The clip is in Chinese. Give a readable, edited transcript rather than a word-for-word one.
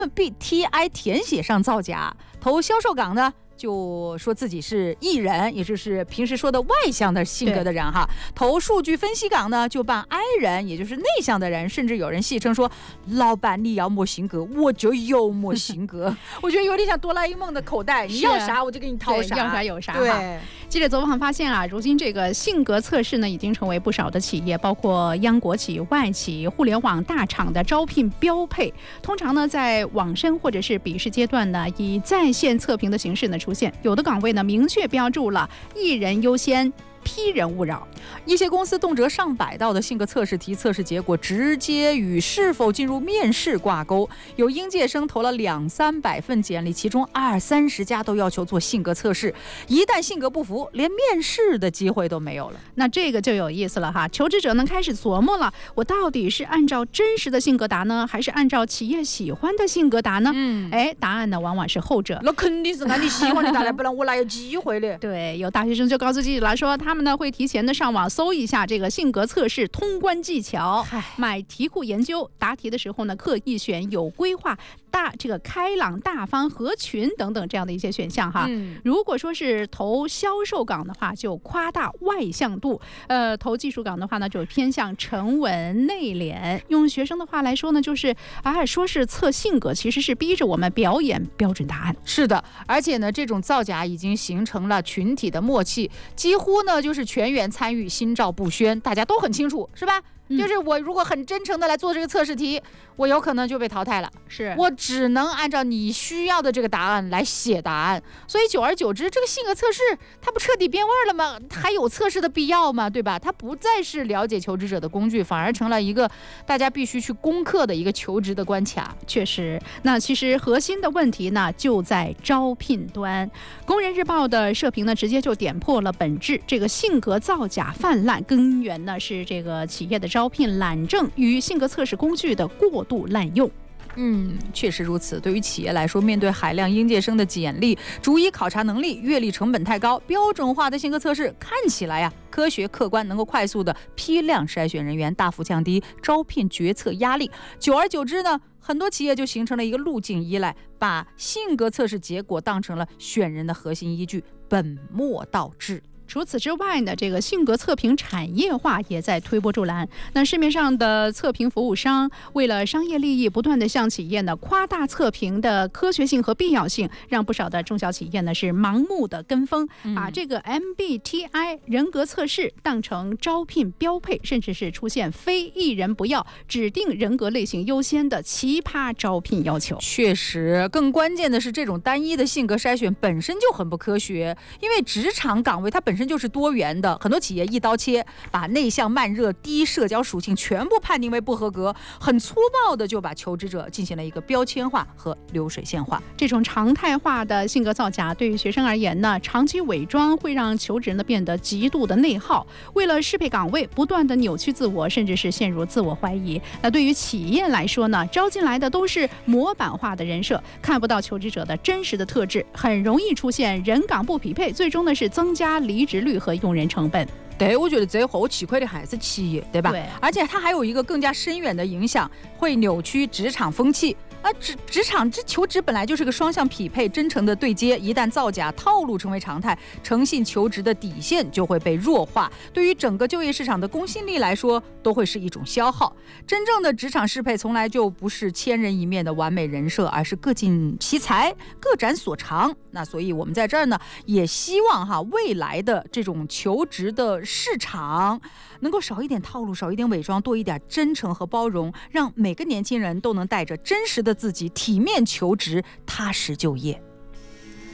MBTI 填写上造假，投销售岗呢就说自己是艺人，也就是平时说的外向的性格的人哈。投数据分析岗呢就扮 I 人，也就是内向的人，甚至有人戏称说，老板你要么性格，我就有么性格。我觉得有点像哆啦 A 梦的口袋，你要啥我就给你掏啥， 要啥有啥。 对。 记者走访发现啊，如今这个性格测试呢，已经成为不少的企业，包括央国企、外企、互联网大厂的招聘标配。通常呢，在网申或者是笔试阶段呢，以在线测评的形式呢出现。有的岗位呢，明确标注了一人优先，批人勿扰。 一些公司动辄上百道的性格测试题，测试结果直接与是否进入面试挂钩。有应届生投了200-300份简历，其中20-30家都要求做性格测试。一旦性格不符，连面试的机会都没有了。 那这个就有意思了哈，求职者呢开始琢磨了，我到底是按照真实的性格答呢，还是按照企业喜欢的性格答呢？答案呢往往是后者。 那肯定是按你喜欢的答案，不然我哪有机会的？ 对，有大学生就告诉记者来说，他们呢会提前的上网搜一下这个性格测试通关技巧，买题库研究，答题的时候呢刻意选有规划、这个开朗大方、合群等等这样的一些选项哈。如果说是投销售岗的话，就夸大外向度；投技术岗的话呢，就偏向沉稳内敛。用学生的话来说呢，就是说是测性格，其实是逼着我们表演标准答案。 是的，而且呢，这种造假已经形成了群体的默契，几乎呢就是全员参与，心照不宣，大家都很清楚，是吧？就是我如果很真诚的来做这个测试题，我有可能就被淘汰了。 是我只能按照你需要的这个答案来写答案。所以久而久之，这个性格测试它不彻底变味了吗？还有测试的必要吗？对吧？它不再是了解求职者的工具，反而成了一个大家必须去攻克的一个求职的关卡。 确实，那其实核心的问题呢就在招聘端。工人日报的社评呢直接就点破了本质，这个性格造假泛滥根源呢是这个企业的招聘懒政与性格测试工具的过度滥用。 确实如此。对于企业来说，面对海量应届生的简历，逐一考察能力，阅历成本太高，标准化的性格测试看起来科学客观，能够快速的批量筛选人员，大幅降低招聘决策压力。久而久之呢，很多企业就形成了一个路径依赖，把性格测试结果当成了选人的核心依据，本末倒置。 除此之外呢，这个性格测评产业化也在推波助澜。那市面上的测评服务商为了商业利益，不断的向企业呢夸大测评的科学性和必要性，让不少的中小企业呢是盲目的跟风，把这个 MBTI 人格测试当成招聘标配，甚至是出现非一人不要、指定人格类型优先的奇葩招聘要求。 确实，更关键的是，这种单一的性格筛选本身就很不科学，因为职场岗位它本身就是多元的，很多企业一刀切，把内向、慢热、低社交属性全部判定为不合格，很粗暴的就把求职者进行了一个标签化和流水线化。 这种常态化的性格造假，对于学生而言呢，长期伪装会让求职呢变得极度的内耗，为了适配岗位，不断的扭曲自我，甚至是陷入自我怀疑。那对于企业来说呢，招进来的都是模板化的人设，看不到求职者的真实的特质，很容易出现人岗不匹配，最终呢是增加离职率和用人成本。 对，我觉得最后吃亏的还是企业，对吧？ 对， 而且它还有一个更加深远的影响，会扭曲职场风气。职场求职本来就是个双向匹配、真诚的对接，一旦造假套路成为常态，诚信求职的底线就会被弱化，对于整个就业市场的公信力来说都会是一种消耗。真正的职场适配从来就不是千人一面的完美人设，而是各尽其才、各展所长。那所以我们在这儿呢，也希望未来的这种求职的市场能够少一点套路，少一点伪装，多一点真诚和包容，让每个年轻人都能带着真实的自己体面求职，踏实就业。